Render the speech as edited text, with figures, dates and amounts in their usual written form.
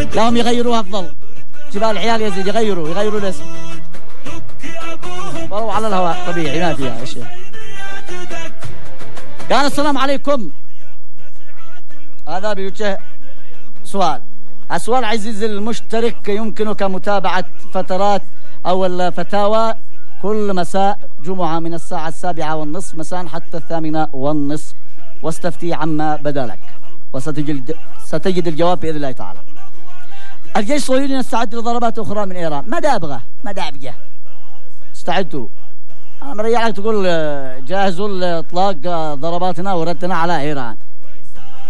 لهم يغيروها أفضل. جبال العيال يزيد يغيروا الاسم والله على الهواء طبيعي ما فيها أشياء. قال السلام عليكم. هذا بيوجه سؤال. السؤال عزيزي المشترك، يمكنك متابعة فترات أو الفتاوى كل مساء جمعة من الساعة 7:30 مساء حتى 8:30 واستفتي عما بدا لك وستجد الجواب بإذن الله تعالى. الجيش الصهيوني يستعد لضربات أخرى من إيران. ما دابغه استعدوا. أنا مريح لك تقول جاهزوا لإطلاق ضرباتنا وردنا على إيران.